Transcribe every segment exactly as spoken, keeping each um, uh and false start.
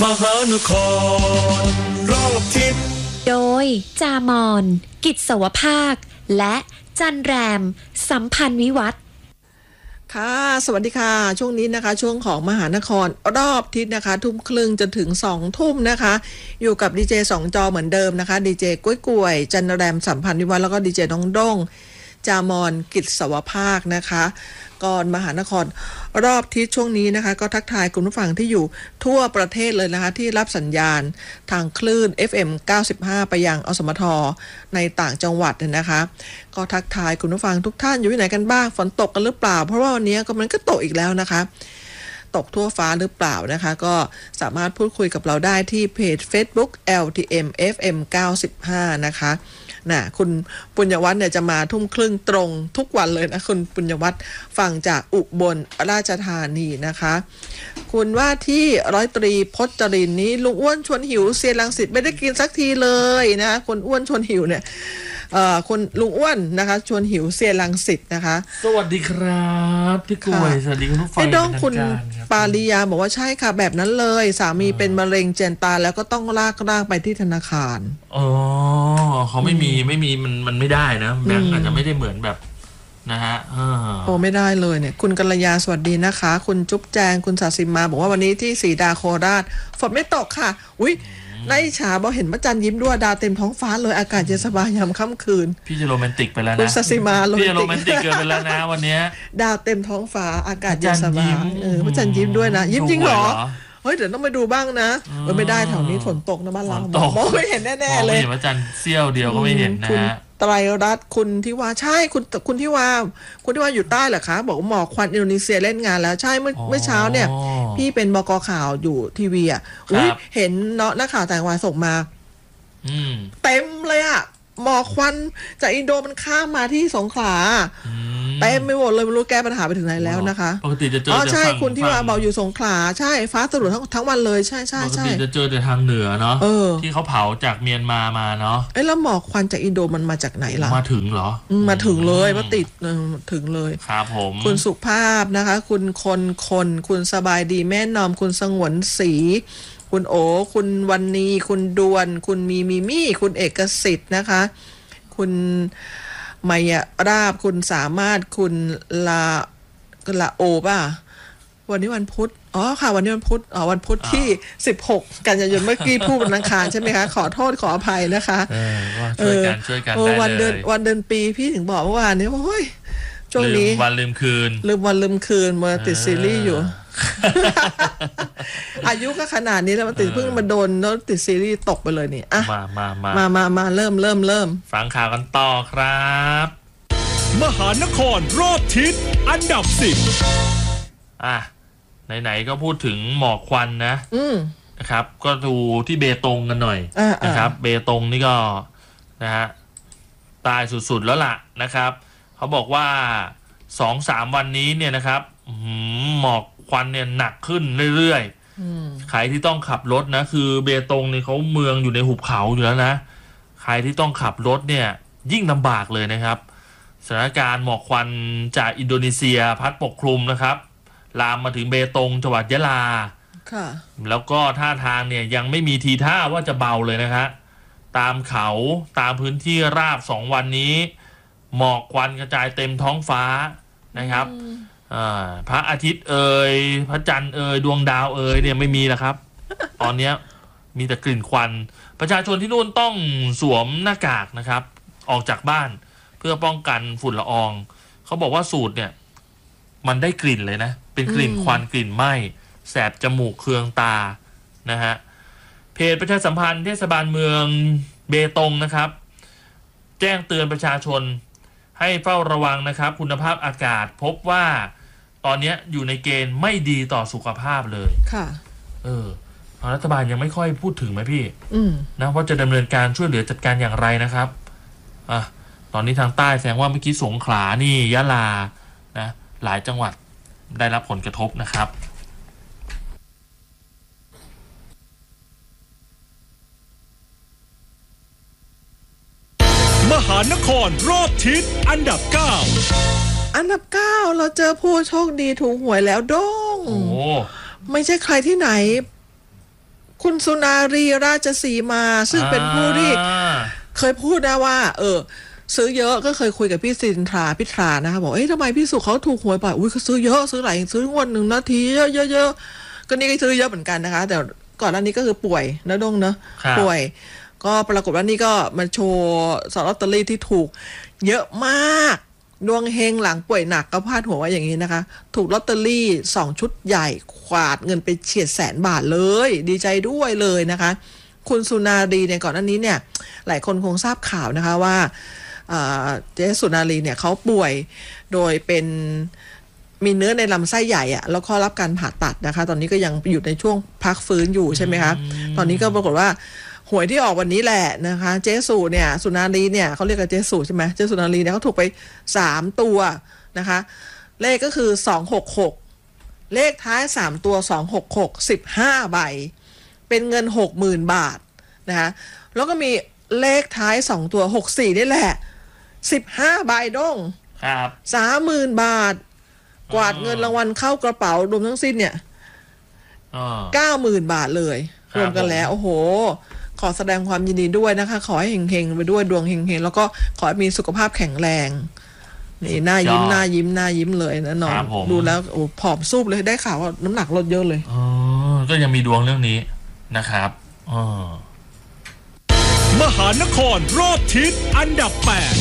มหานครรอบทิศโดยจามอนกิจสวภาคและจันแรมสัมพันธ์วิวัฒน์ค่ะสวัสดีค่ะช่วงนี้นะคะช่วงของมหานครรอบทิศนะคะทุ่มครึ่งจนถึงสองทุ่มนะคะอยู่กับดีเจสองจอเหมือนเดิมนะคะดีเจก้วยกล้วยจันแรมสัมพันธ์วิวัฒน์แล้วก็ดีเจน้องด้งจามอนกิจสวภาคนะคะก่อนมหานครรอบทิศช่วงนี้นะคะก็ทักทายคุณผู้ฟังที่อยู่ทั่วประเทศเลยนะคะที่รับสัญญาณทางคลื่น เอฟ เอ็ม เก้าสิบห้า ไปยังอสมทในต่างจังหวัดนะคะก็ทักทายคุณผู้ฟังทุกท่านอยู่ที่ไหนกันบ้างฝนตกกันหรือเปล่าเพราะว่าวันนี้ก็มันก็ตกอีกแล้วนะคะตกทั่วฟ้าหรือเปล่านะคะก็สามารถพูดคุยกับเราได้ที่เพจ Facebook แอล ที เอ็ม เอฟ เอ็ม เก้าสิบห้า นะคะน่ะคุณปุญญวัฒน์เนี่ยจะมาทุ่มครึ่งตรงทุกวันเลยนะคุณปุญญวัฒน์ฟังจากอุบลราชธานีนะคะคุณว่าที่ร้อยตรีพจรินนี้ลุงอ้วนชวนหิวเซียนรังสิตไม่ได้กินสักทีเลยนะคนอ้วนชวนหิวเนี่ยเอ่อคนลุงอ้วนนะคะชวนหิวเซียนรังสิตนะคะสวัสดีครับพี่กล้วยสวัสดีคุณผู้ฟังไอ้ด้องคุณปาริยาบอกว่าใช่ค่ะแบบนั้นเลยสามีเป็นมะเร็งเจนตาแล้วก็ต้องลากร่างไปที่ธนาคารอ๋อเขาไม่มีไม่มีมันมันไม่ได้นะแบงก์อาจจะไม่ได้เหมือนแบบนะฮะโอ้ไม่ได้เลยเนี่ยคุณกัลยาสวัสดีนะคะคุณจุ๊บแจงคุณศาสิมาบอกว่าวันนี้ที่ศรีดาโคราชฝนไม่ตกค่ะอุ๊ยในฉาบอกเห็นพระจันทร์ยิ้มด้วยดาวเต็มท้องฟ้าเลยอากาศเย็นสบายยามค่ำคืนพี่จะโรแมนติกไปแล้วนะคุณศาสิมาพี่จะโรแมนติกเกินไปแล้วนะวันนี้ดาวเต็มท้องฟ้าอากาศเย็นสบายเออพระจันทร์ยิ้มด้วยนะยิ้มจริงเหรอเฮ้ยเดี๋ยวต้องไปดูบ้างนะเออไม่ได้แถวนี้ฝนตกนะบ้านเรามองไม่เห็นแน่ๆเลยมองไม่เห็นพระจันทร์เสี้ยวเดียวก็ไม่เห็นนะฮะไตรรัตน์คุณที่ว่าใช่คุณคุณที่ว่าคุณที่ว่าอยู่ใต้เหรอคะบอกว่าหมอกควันอินโดนีเซียเล่นงานแล้วใช่เมื่อเมื่อเช้าเนี่ยพี่เป็นบก.ข่าวอยู่ทีวีอ่ะอุ้ยเห็นเนาะนักข่าวต่างจังหวัดส่งมาเต็มเลยอ่ะหมอกควันจากอินโดมันข้ามมาที่สงขลาเต็มไม่หมดเลยไม่รู้แก้ปัญหาไปถึงไหนแล้วนะคะปกติจะเจออ๋อใช่คุณที่ว่าบอกอยู่สงขลาใช่ฟ้าสลัวทั้งทั้งวันเลยใช่ใช่ใช่ปกติจะเจอแต่ทางเหนือเนาะที่เขาเผาจากเมียนมามาเนาะเอ้แล้วหมอกควันจากอินโดมันมาจากไหนล่ะมาถึงเหรอมาถึงเลยมาติดถึงเลยครับผมคุณสุภาพนะคะคุณคนคนคุณสบายดีแม่นอมคุณสงวนศรีคุณโอคุณวันนีคุณดวนคุณมีมีมี่คุณเอกสิทธิ์นะคะคุณมายราบคุณสามารถคุณลาลาโอป่ะวันนี้วันพุธอ๋อค่ะวันนี้วันพุธอ๋อวันพุธที่สิบหกกันยายนเมื่อกี้พูดวันอังคารใช่ไหมคะขอโทษขออภัยนะคะเออช่วยกันช่วยกันได้เลยวันเดือนวันเดือนปีพี่ถึงบอกเมื่อวานนี้ว่าเฮ้ยช่วงนี้วันลืมคืนลืมวันลืมคืนมาติดซีรีส์อยู่อายุก็ขนาดนี้แล้วมาติดเพิ่งมาโดนแล้วติดซีรีส์ตกไปเลยนี่อ่ะมามามามามามาเริ่มเริ่มเริ่มฟังข่าวกันต่อครับมหานครรอบทิศอันดับสิบอ่ะไหนๆก็พูดถึงหมอกควันนะนะครับก็ดูที่เบตงกันหน่อยนะครับเบตงนี่ก็นะฮะตายสุดๆแล้วล่ะนะครับเขาบอกว่า สองถึงสาม วันนี้เนี่ยนะครับหมอกควันเนี่ยหนักขึ้นเรื่อยๆใครที่ต้องขับรถนะคือเบตงเนี่ยเขาเมืองอยู่ในหุบเขาอยู่แล้วนะใครที่ต้องขับรถเนี่ยยิ่งลำบากเลยนะครับสถานการณ์หมอกควันจากอินโดนีเซียพัดปกคลุมนะครับลามมาถึงเบตงจังหวัดยะลาแล้วก็ท่าทางเนี่ยยังไม่มีทีท่าว่าจะเบาเลยนะครับตามเขาตามพื้นที่ราบสองวันนี้หมอกควันกระจายเต็มท้องฟ้านะครับพระอาทิตย์เอ่ยพระจันทร์เอ่ยดวงดาวเอ่ยเนี่ยไม่มีแล้วครับ ตอนนี้มีแต่กลิ่นควันประชาชนที่นู่นต้องสวมหน้ากากนะครับออกจากบ้านเพื่อป้องกันฝุ่นละอองเขาบอกว่าสูตรเนี่ยมันได้กลิ่นเลยนะเป็นกลิ่นควันกลิ่นไหม้แสบจมูกเคืองตานะฮะเพจประชาสัมพันธ์เทศบาลเมืองเบตงนะครับแจ้งเตือนประชาชนให้เฝ้าระวังนะครับคุณภาพอากาศพบว่าตอนนี้อยู่ในเกณฑ์ไม่ดีต่อสุขภาพเลยค่ะเออรัฐบาลยังไม่ค่อยพูดถึงไหมพี่นะว่าจะดำเนินการช่วยเหลือจัดการอย่างไรนะครับอ่ะตอนนี้ทางใต้แสดงว่าเมื่อกี้สงขลานี่ยะลานะหลายจังหวัดได้รับผลกระทบนะครับมหานครรอบทิศอันดับเก้าอันดับเก้าเราเจอผู้โชคดีถูกหวยแล้วด้งไม่ใช่ใครที่ไหนคุณสุนารีราชสีมา ซึ่งเป็นผู้ที่เคยพูดนะว่าเออซื้อเยอะก็เคยคุยกับพี่สินทราพิธรานะคะบอกเอ้ยทำไมพี่สุเขาถูกหวยบ่อยอุ้ยเขาซื้อเยอะซื้อหลายซื้องวดหนึ่งนาทีเยอะเยอะก็นี่ก็ซื้อเยอะเหมือนกันนะคะแต่ก่อนหน้านี้ก็คือป่วยนะดงเนอะป่วยก็ปรากฏว่านี่ก็มาโชว์สลอตเตอรี่ที่ถูกเยอะมากดวงเฮงหลังป่วยหนักก็พาดหัวว่าอย่างนี้นะคะถูกลอตเตอรี่สองชุดใหญ่ขวาดเงินไปเฉียดแสนบาทเลยดีใจด้วยเลยนะคะคุณสุนารีเนี่ยก่อนหน้านี้เนี่ยหลายคนคงทราบข่าวนะคะว่าเจ๊สุนารีเนี่ยเขาป่วยโดยเป็นมีเนื้อในลำไส้ใหญ่อะแล้วก็รับการผ่าตัดนะคะตอนนี้ก็ยังอยู่ในช่วงพักฟื้นอยู่ใช่ไหมคะตอนนี้ก็ปรากฏว่าหวยที่ออกวันนี้แหละนะคะเจ๊สุเนี่ยสุนารีเนี่ยเขาเรียกกันเจ๊สุใช่ไหมเจ๊สุนารีเนี่ยเขาถูกไปสามตัวนะคะเลขก็คือสองหกหกเลขท้ายสามตัวสองหกหก สิบห้าใบเป็นเงิน หกหมื่น บาทนะคะแล้วก็มีเลขท้ายสองตัวหกสี่นี่แหละสิบห้าใบด้งครับสามหมื่น บาทกวาดเงินรางวัลเข้ากระเป๋ารวมทั้งสิ้นเนี่ยเก้าหมื่น บาทเลยรวมกันแล้วโอ้โหขอแสดงความยินดีด้วยนะคะขอให้เฮงๆไปด้วยดวงเฮงๆแล้วก็ขอให้มีสุขภาพแข็งแรงนี่หน้ายิ้มหน้ายิ้มหน้ายิ้มเลยนะน้องดูแล้วโอ้ผอมซูบเลยได้ข่าวว่าน้ำหนักลดเยอะเลยอ๋อก็ยังมีดวงเรื่องนี้นะครับอ๋อมหานครรอบทิศอันดับแปด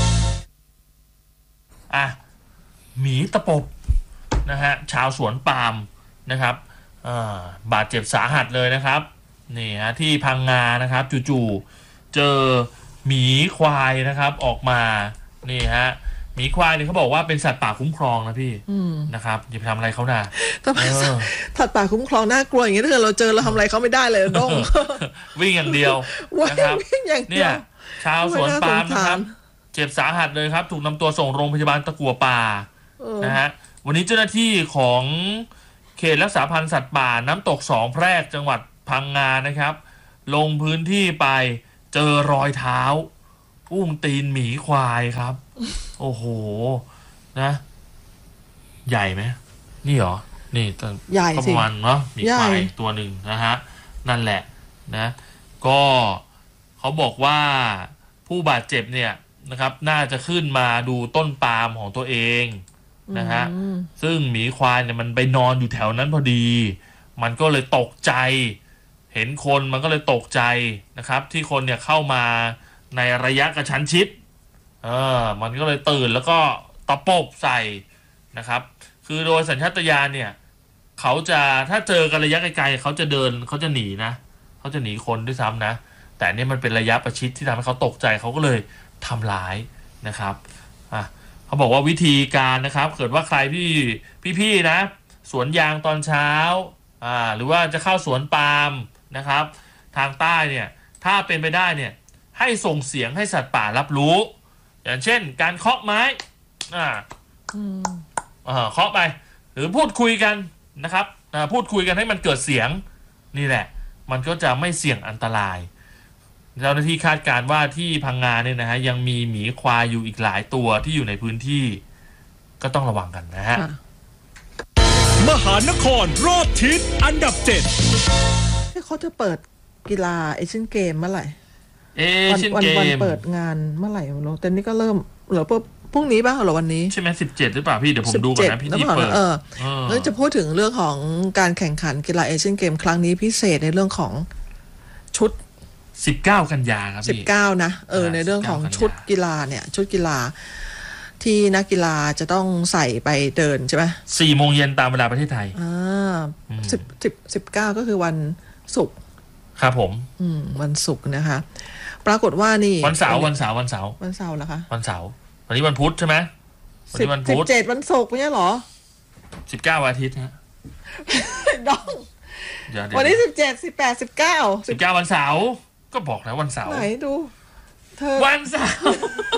อ่ะหมีตะปบนะฮะชาวสวนปาล์มนะครับบาดเจ็บสาหัสเลยนะครับนี่ฮะที่พังงานะครับจู่ๆเจอหมีควายนะครับออกมานี่ฮะหมีควายเนี่ยเขาบอกว่าเป็นสัตว์ป่าคุ้มครองนะพี่นะครับอย่าไปทำอะไรเขานะทำไมสัตว์ป่าคุ้มครองน่ากลัวอย่างนี้ถ้าเกิดเราเจอเราทำอะไรเขาไม่ได้เลยน้องวิ่งอย่างเดียวนะครับเนี่ยชาวสวนปาล์มนะครับเจ็บสาหัสเลยครับถูกนำตัวส่งโรงพยาบาลตะกั่วป่านะฮะวันนี้เจ้าหน้าที่ของเขตรักษาพันธุ์สัตว์ป่าน้ำตกสองแพรกจังหวัดพังงานะครับลงพื้นที่ไปเจอรอยเท้าอุ้งตีนหมีควายครับโอ้โหนะใหญ่ไหมนี่เหรอนี่ตัวใหญ่สิประมาณเนาะหมีควายตัวหนึ่งนะฮะนั่นแหละนะก็เขาบอกว่าผู้บาดเจ็บเนี่ยนะครับน่าจะขึ้นมาดูต้นปาล์มของตัวเองนะฮะซึ่งหมีควายเนี่ยมันไปนอนอยู่แถวนั้นพอดีมันก็เลยตกใจเห็นคนมันก็เลยตกใจนะครับที่คนเนี่ยเข้ามาในระยะกระชั้นชิดเออมันก็เลยตื่นแล้วก็ตะปบใส่นะครับคือโดยสัญชาตญาณเนี่ยเขาจะถ้าเจอกันระยะไกลๆเขาจะเดินเขาจะหนีนะเขาจะหนีคนด้วยซ้ำนะแต่นี่มันเป็นระยะประชิดที่ทำให้เขาตกใจเขาก็เลยทำร้ายนะครับอ่ะเขาบอกว่าวิธีการนะครับเกิดว่าใครพี่พี่ๆนะสวนยางตอนเช้าอ่าหรือว่าจะเข้าสวนปาล์มนะครับทางใต้เนี่ยถ้าเป็นไปได้เนี่ยให้ส่งเสียงให้สัตว์ป่ารับรู้อย่างเช่นการเคาะไม้อ่าอ่าเคาะไปหรือพูดคุยกันนะครับอ่าพูดคุยกันให้มันเกิดเสียงนี่แหละมันก็จะไม่เสี่ยงอันตรายเจ้าหน้าที่คาดการณ์ว่าที่พังงาเนี่ยนะฮะยังมีหมีควายอยู่อีกหลายตัวที่อยู่ในพื้นที่ก็ต้องระวังกันนะฮะมหานครรอบทิศอันดับเจ็ดเขาจะเปิดกีฬาเอเชียนเกมเมื่อไหร่เอเชียนเกมวันเปิดงานเมื่อไหร่ไม่รู้แต่นี่ก็เริ่มเหลือพรุ่งนี้ป่ะหรือวันนี้ใช่ไหมสิบเจ็ดหรือเปล่าพี่เดี๋ยวผมดูก่อนนะพี่ที่เปิดเออแล้วจะพูดถึงเรื่องของการแข่งขันกีฬาเอเชียนเกมครั้งนี้พิเศษในเรื่องของชุดสิบเก้ากันยาครับพี่สิบเก้านะเออในเรื่องของชุดกีฬาเนี่ยชุดกีฬาที่นักกีฬาจะต้องใส่ไปเดินใช่ไหมสี่โมงเย็นตามเวลาประเทศไทยอ่าสิบสิบสิบเก้าก็คือวันศุกร์ครับผมอืมวันศุกร์นะคะปรากฏว่านี่วันเสาร์วันเสาร์วันเสาร์วันเสาร์เหรอคะวันเสาร์วันนี้วันพุธใช่ไหมวันนี้วันพุธสิบเจ็ดวันศุกร์ไม่ใช่หรอสิบเก้าวันอาทิตย์ฮะดองวันนี้สิบเจ็ดสิบแปดสิบเก้าสิบเก้าวันเสาร์ก็บอกแล้ววันเสาร์ไหนดูเธอวันเสาร์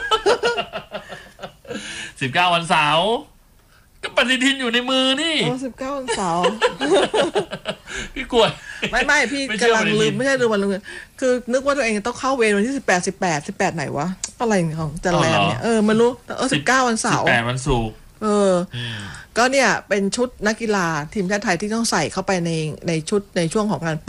สิบเก้าวันเสาร์ก็ปฏิทินอยู่ในมือนี่โอ้สิบเก้าวันเสาร์พี่กลัวไม่ไม่พี่กำลังลืมไม่ใช่ลืมวันลืมคือนึกว่าตัวเองต้องเข้าเวรวันที่สิบแปดสิบแปดสิบแปดไหนวะอะไรของจันแรมเนี่ยเออไม่รู้เออสิบเก้าวันเสาร์สิบแปดวันศุกร์เออก็เนี่ยเป็นชุดนักกีฬาทีมชาติไทยที่ต้องใส่เข้าไปในในชุดในช่วงของการเปิด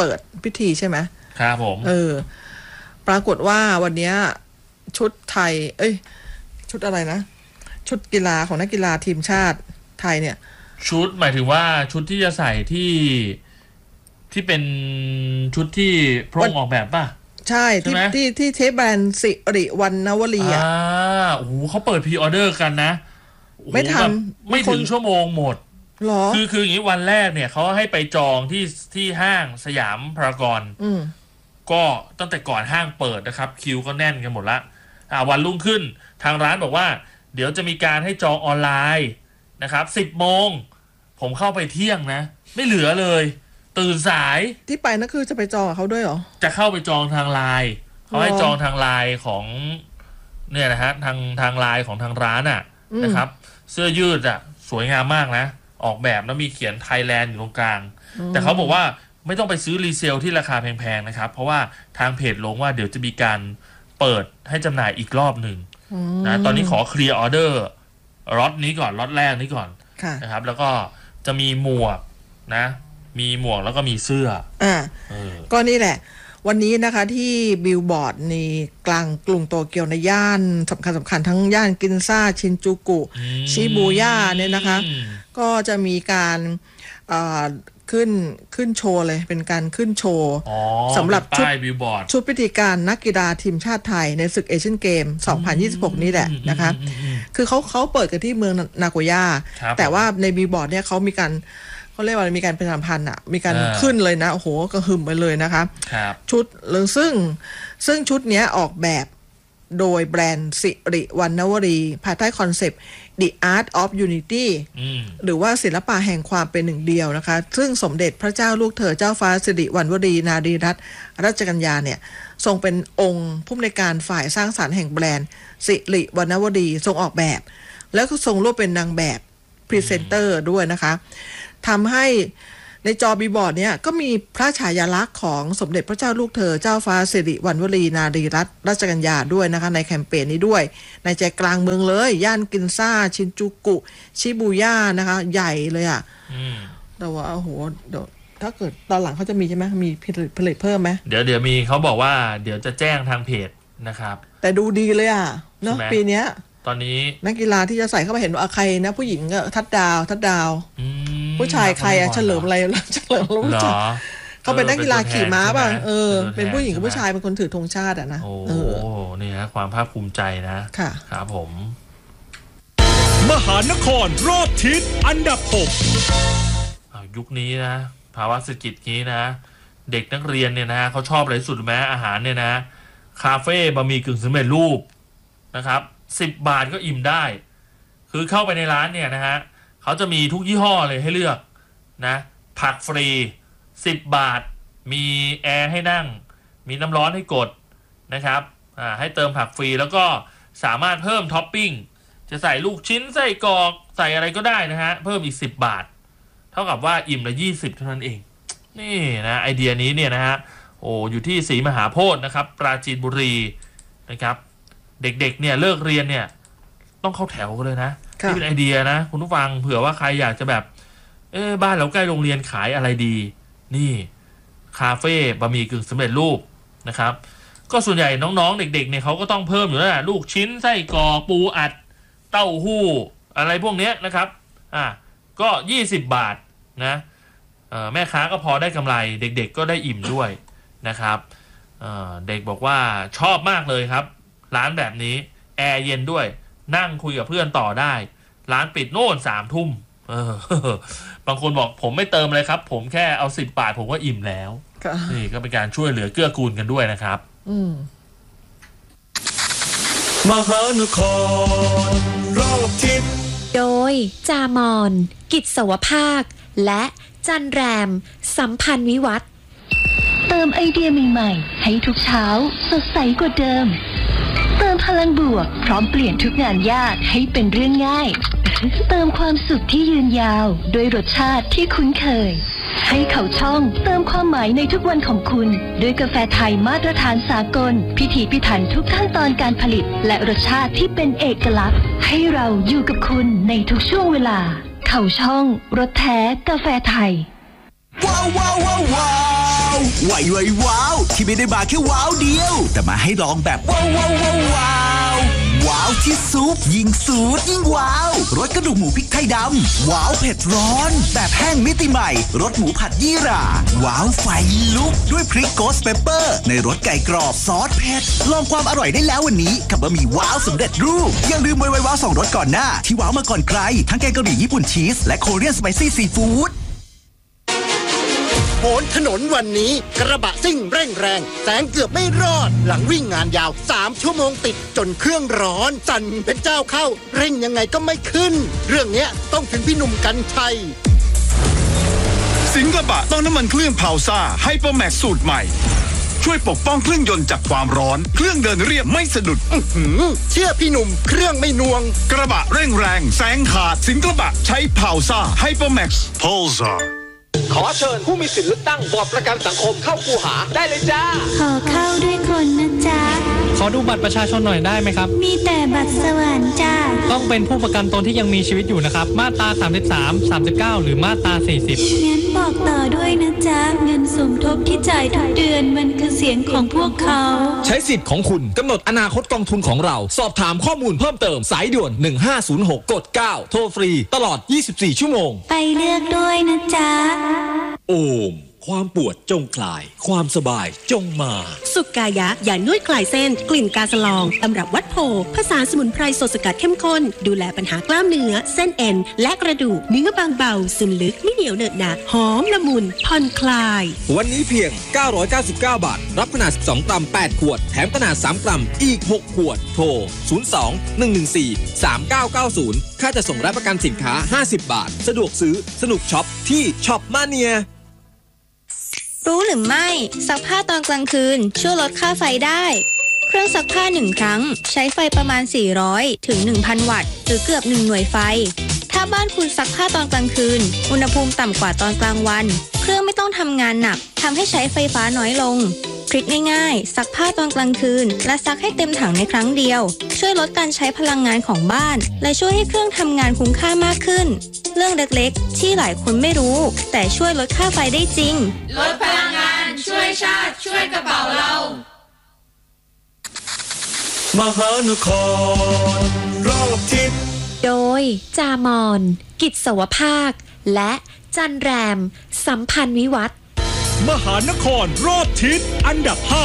พิธีใช่ไหมครับผมเออปรากฏว่าวันนี้ชุดไทยเอ้ยชุดอะไรนะชุดกีฬาของนักกีฬาทีมชาติไทยเนี่ยชุดหมายถึงว่าชุดที่จะใส่ที่ที่เป็นชุดที่พระองค์ออกแบบป่ะใช่ที่ที่ที่เทปแบรนด์สิริวรรณวลีอ่ะโอ้โหเขาเปิดพรีออเดอร์กันนะไม่ทันไม่ถึงชั่วโมงหมดหรอคือคืออย่างนี้วันแรกเนี่ยเขาให้ไปจองที่ที่ห้างสยามพารากอนก็ตั้งแต่ก่อนห้างเปิดนะครับคิวก็แน่นกันหมดละอ่าวันรุ่งขึ้นทางร้านบอกว่าเดี๋ยวจะมีการให้จองออนไลน์นะครับสิบโมงผมเข้าไปเที่ยงนะไม่เหลือเลยตื่นสายที่ไปนั่นคือจะไปจองเขาด้วยเหรอจะเข้าไปจองทางไลน์เขาให้จองทางไลน์ของเนี่ยนะฮะทางทางไลน์ของทางร้านอ่ะนะครับเสื้อยืดอ่ะสวยงามมากนะออกแบบแล้วมีเขียนไทยแลนด์อยู่ตรงกลางแต่เขาบอกว่าไม่ต้องไปซื้อรีเซลที่ราคาแพงๆนะครับเพราะว่าทางเพจลงว่าเดี๋ยวจะมีการเปิดให้จำหน่ายอีกรอบหนึ่งนะตอนนี้ขอเคลียร์ออเดอร์ล็อตนี้ก่อนล็อตแรกนี้ก่อนนะครับแล้วก็จะมีหมวกนะมีหมวกแล้วก็มีเสื้ออ่าก็นี่แหละวันนี้นะคะที่บิลบอร์ดในกลางกรุงโตเกียวในย่านสำคัญสำคัญทั้งย่านกินซ่าชินจูกุชิบูย่าเนี่ยนะคะก็จะมีการขึ้นขึ้นโชว์เลยเป็นการขึ้นโชว์สำหรับชุดชุดพิธีการนักกีฬาทีมชาติไทยในศึกเอเชียนเกมสองพันยี่สิบหกนี้แหละนะคะคือเขาเขาเปิดกันที่เมืองนาโกย่าแต่ว่าในบิลบอร์ดเนี่ยเขามีการเขาเรียกว่ามีการประชาสัมพันธ์อ่ะมีการขึ้นเลยนะโอ้โหกระหึ่มไปเลยนะคะชุดซึ่งซึ่งชุดเนี้ยออกแบบโดยแบรนด์สิริวรรณวลีภายใต้คอนเซปต์ The Art of Unity หรือว่าศิลปะแห่งความเป็นหนึ่งเดียวนะคะซึ่งสมเด็จพระเจ้าลูกเธอเจ้าฟ้าสิริวรรณวลีนารีรัตน์รัชกัญญาเนี่ยทรงเป็นองค์ผู้อำนวยการฝ่ายสร้างสรรค์แห่งแบรนด์สิริวรรณวลีทรงออกแบบแล้วก็ทรงร่วมเป็นนางแบบพรีเซนเตอร์ด้วยนะคะทำให้ในจอบีบอร์ดเนี่ยก็มีพระฉายาลักษณ์ของสมเด็จพระเจ้าลูกเธอเจ้าฟ้าสิริวรรณวลีนารีรัตน์รัชกัญญาด้วยนะคะในแคมเปญนี้ด้วยในใจกลางเมืองเลยย่านกินซ่าชินจูกุชิบูย่านะคะใหญ่เลยอ่ะแต่ว่าโอ้โหเดี๋ยวถ้าเกิดตอนหลังเขาจะมีใช่ไหมมีผลิตผลิตเพิ่มไหมเดี๋ยวเดี๋ยวมีเขาบอกว่าเดี๋ยวจะแจ้งทางเพจนะครับแต่ดูดีเลยอ่ะเนาะปีเนี้ยตอนนี้นักกีฬาที่จะใส่เข้าไปเห็นว่าใครนะผู้หญิงก็ทัดดาวทัดดาวผู้ชายใครอะเฉลิมอะไรเฉลิมรู้จักเขาเป็นนักกีฬาขี่ม้าป่ะเออเป็นผู้หญิงกับผู้ชายเป็นคนถือธงชาติอะนะโอ้นี่ฮะความภาคภูมิใจนะค่ะครับผมมหานครรอบทิศอันดับหกยุคนี้นะภาวะเศรษฐกิจนี้นะเด็กนักเรียนเนี่ยนะเขาชอบอะไรสุดไหมอาหารเนี่ยนะคาเฟ่บะหมี่กึ่งสำเร็จรูปนะครับสิบบาทก็อิ่มได้คือเข้าไปในร้านเนี่ยนะฮะเขาจะมีทุกยี่ห้อเลยให้เลือกนะผักฟรีสิบบาทมีแอร์ให้นั่งมีน้ำร้อนให้กดนะครับอ่าให้เติมผักฟรีแล้วก็สามารถเพิ่มท็อปปิ้งจะใส่ลูกชิ้นใส่กรอกใส่อะไรก็ได้นะฮะเพิ่มอีกสิบบาทเท่ากับว่าอิ่มละยี่สิบเท่านั้นเองนี่นะไอเดียนี้เนี่ยนะฮะโอ้อยู่ที่ศรีมหาโพธิ์นะครับปราจีนบุรีนะครับเด็กๆเนี่ยเลิกเรียนเนี่ยต้องเข้าแถวกันเลยนะที่เป็นไอเดียนะคุณผู้ฟังเผื่อว่าใครอยากจะแบบเอ๊ะบ้านเราใกล้โรงเรียนขายอะไรดีนี่คาเฟ่บะหมี่กึ่งสำเร็จรูปนะครับก็ส่วนใหญ่น้องๆเด็กๆเนี่ยเขาก็ต้องเพิ่มอยู่แล้วแหละลูกชิ้นไส้กรอกปูอัดเต้าหู้อะไรพวกนี้นะครับอ่ะก็ยี่สิบบาทนะเอ่อแม่ค้าก็พอได้กำไรเด็กๆก็ได้อิ่มด้วยนะครับเอ่อเด็กบอกว่าชอบมากเลยครับร้านแบบนี้แอร์เย็นด้วยนั่งคุยกับเพื่อนต่อได้ร้านปิดโน่นสามทุ่มเออบางคนบอกผมไม่เติมเลยครับผมแค่เอาสิบบาทผมก็อิ่มแล้วนี่ก็เป็นการช่วยเหลือเกื้อกูลกันด้วยนะครับมหานครรอบทิศโดยจามอนกิจสวภาคและจันแรมสัมพันธ์วิวัฒน์เติมไอเดียใหม่ๆให้ทุกเช้าสดใสกว่าเดิมเติมพลังบวกพร้อมเปลี่ยนทุกงานยากให้เป็นเรื่องง่ายเติมความสุขที่ยืนยาวด้วยรสชาติที่คุ้นเคยให้เขาช่องเติมความหมายในทุกวันของคุณด้วยกาแฟไทยมาตรฐานสากลพิถีพิถันทุกขั้นตอนการผลิตและรสชาติที่เป็นเอกลักษณ์ให้เราอยู่กับคุณในทุกช่วงเวลาเขาช่องรสแท้กาแฟไทยว้าวว้าวว้าวว้าวไวไวว้าวที่ไม่ได้มาแค่ว้าวเดียวแต่มาให้ลองแบบว้าวว้าวว้าวว้าวว้าวที่ซุปยิ่งสูดยิ่งว้าวรสกระดูกหมูพริกไทยดำว้าวเผ็ดร้อนแบบแห้งมิติใหม่รสหมูผัดยี่หร่าว้าวไฟลุกด้วยพริกโกสเปปเปอร์ในรสไก่กรอบซอสเผ็ดลองความอร่อยได้แล้ววันนี้กับบะหมี่ว้าวสำเร็จรูปอย่าลืมไวไวว้าวสองรสก่อนหน้าที่ว้าวมาก่อนใครทั้งแกงกะหรี่ญี่ปุ่นชีสและโคเรียนสไปซี่ซีฟู้ดโหนถนนวันนี้กระบะซิ่งเร่งแรงแซงเกือบไม่รอดหลังวิ่งงานยาวสามชั่วโมงติดจนเครื่องร้อนสั่นเป็นเจ้าเข้าเร่งยังไงก็ไม่ขึ้นเรื่องเนี้ยต้องถึงพี่หนุ่มกรรชัยสิงกระบะต้องน้ำมันเครื่องพาวซ่าไฮเปอร์แม็กซ์สูตรใหม่ช่วยปกป้องเครื่องยนต์จากความร้อนเครื่องเดินเรียบไม่สะดุดเชื่อพี่หนุ่มเครื่องไม่นวงกระบะเร่งแรงแซงขาดสิงกระบะใช้พาวซ่าไฮเปอร์แม็กซ์พาวซ่าขอเชิญผู้มีสิทธิ์เลือกตั้งบอร์ดประกันสังคมเข้าคูหาได้เลยจ้าขอเข้าด้วยคนนะจ๊ะขอดูบัตรประชาชนหน่อยได้ไหมครับมีแต่บัตรสวรรค์จ้าต้องเป็นผู้ประกันตนที่ยังมีชีวิตอยู่นะครับมาตราสามสิบสาม สามสิบเก้าหรือมาตราสี่สิบงั้นบอกต่อด้วยนะจ๊ะเงินสมทบที่จ่ายทุกเดือนมันคือเสียงของพวกเขาใช้สิทธิ์ของคุณกำหนดอนาคตกองทุนของเราสอบถามข้อมูลเพิ่มเติมสายด่วนหนึ่งห้าศูนย์หกกดเก้าโทรฟรีตลอดยี่สิบสี่ชั่วโมงไปเลือกด้วยนะจ๊ะโอมความปวดจงคลายความสบายจงมาสุกายะยานวดคลายเส้นกลิ่นกาสลองตำรับวัดโพผสานสมุนไพรสดสกัดเข้มข้นดูแลปัญหากล้ามเนื้อเส้นเอ็นและกระดูกเนื้อบางเบาซึมลึกไม่เหนียวเหนอะหนะหอมละมุนผ่อนคลายวันนี้เพียงเก้าร้อยเก้าสิบเก้าบาทรับขนาดสิบสองกรัมแปดขวดแถมขนาดสามกรัมอีกหกขวดโทรศูนย์ สอง หนึ่ง หนึ่ง สี่ สาม เก้า เก้า ศูนย์ค่าจะส่งและประกันสินค้าห้าสิบบาทสะดวกซื้อสนุกช็อปที่ช็อปมาเนียรู้หรือไม่ซักผ้าตอนกลางคืนช่วยลดค่าไฟได้เครื่องซักผ้าหนึ่งครั้งใช้ไฟประมาณสี่ร้อยถึง หนึ่งพัน วัตต์หรือเกือบหนึ่งหน่วยไฟถ้าบ้านคุณซักผ้าตอนกลางคืนอุณหภูมิต่ำกว่าตอนกลางวันเครื่องไม่ต้องทำงานหนักทำให้ใช้ไฟฟ้าน้อยลงทริคง่ายๆซักผ้าตอนกลางคืนและซักให้เต็มถังในครั้งเดียวช่วยลดการใช้พลังงานของบ้านและช่วยให้เครื่องทำงานคุ้มค่ามากขึ้นเรื่องเล็กๆที่หลายคนไม่รู้แต่ช่วยลดค่าไฟได้จริงลดพลังงานช่วยชาติช่วยกระเป๋าเรามหานครรอบทิศโดยจามอนกิจสวภาคและจันแรมสัมพันธ์วิวัฒน์มหานครรอบทิศอันดับห้า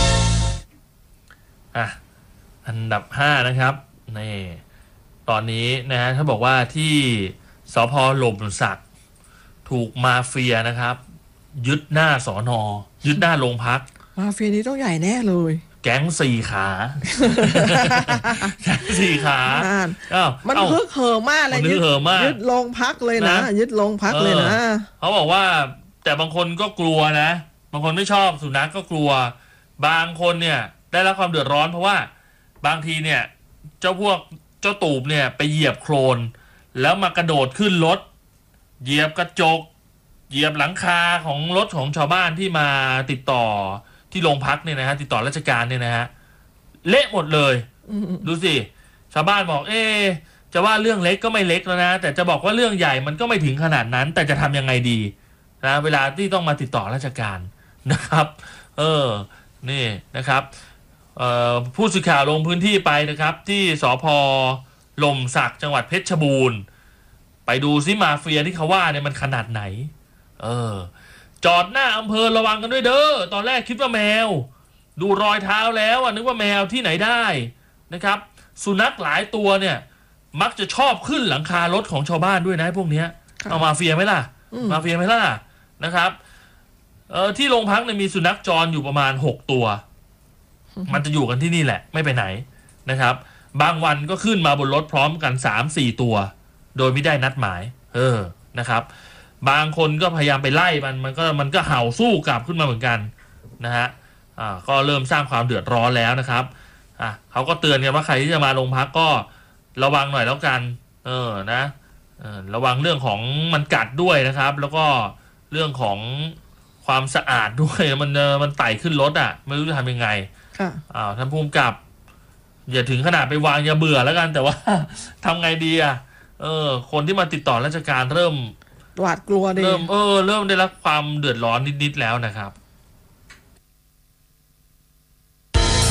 อ่ะอันดับห้านะครับนี่ตอนนี้นะฮะเขาบอกว่าที่สภ.หล่มสักถูกมาเฟียนะครับยึดหน้าสอนอยึดหน้าโรงพักมาเฟียนี้ต้องใหญ่แน่เลยแก๊งสี่ขาแก๊งสี่ขามันเพิ่งเห่อมากเลยยึดโรงพักเลยนะยึดโรงพักเลยนะเขาบอกว่าแต่บางคนก็กลัวนะบางคนไม่ชอบสุนัขก็กลัวบางคนเนี่ยได้รับความเดือดร้อนเพราะว่าบางทีเนี่ยเจ้าพวกเจ้าตูบเนี่ยไปเหยียบโคลนแล้วมากระโดดขึ้นรถเหยียบกระจกเหยียบหลังคาของรถของชาวบ้านที่มาติดต่อที่โรงพักเนี่ยนะฮะติดต่อราชการเนี่ยนะฮะเละหมดเลยดูสิชาวบ้านบอกเอ๊จะว่าเรื่องเล็กก็ไม่เล็กแล้วนะแต่จะบอกว่าเรื่องใหญ่มันก็ไม่ถึงขนาดนั้นแต่จะทำยังไงดีนะเวลาที่ต้องมาติดต่อราชการนะครับเออนี่นะครับผู้สื่อข่าวลงพื้นที่ไปนะครับที่สภ.หล่มสักจังหวัดเพชรบูรณ์ไปดูซิมาเฟียที่เขาว่าเนี่ยมันขนาดไหนเออจอดหน้าอำเภอระวังกันด้วยเด้อตอนแรกคิดว่าแมวดูรอยเท้าแล้วอ่ะนึกว่าแมวที่ไหนได้นะครับสุนัขหลายตัวเนี่ยมักจะชอบขึ้นหลังคารถของชาวบ้านด้วยนะพวกเนี้ยเอามาเฟียไหมล่ะมาเฟียไหมล่ะนะครับเออที่โรงพักเนี่ยมีสุนัขจรอยู่ประมาณหกตัวมันจะอยู่กันที่นี่แหละไม่ไปไหนนะครับบางวันก็ขึ้นมาบนรถพร้อมกัน สามสี่ ตัวโดยไม่ได้นัดหมายเออนะครับบางคนก็พยายามไปไล่มันมันก็มันก็เห่าสู้กลับขึ้นมาเหมือนกันนะฮะอ่าก็เริ่มสร้างความเดือดร้อนแล้วนะครับอ่ะเขาก็เตือนกันว่าใครที่จะมาโรงพักก็ระวังหน่อยแล้วกันเออนะเออระวังเรื่องของมันกัดด้วยนะครับแล้วก็เรื่องของความสะอาดด้วยมันมันไต่ขึ้นรถอ่ะไม่รู้จะทำยังไงอ้าวท่านผู้กำกับอย่าถึงขนาดไปวางยาเบื่อแล้วกันแต่ว่าทำไงดีอ่ะเออคนที่มาติดต่อราชการเริ่มหวาดกลัวดิเริ่มเออเริ่มได้รับความเดือดร้อนนิดๆแล้วนะครับ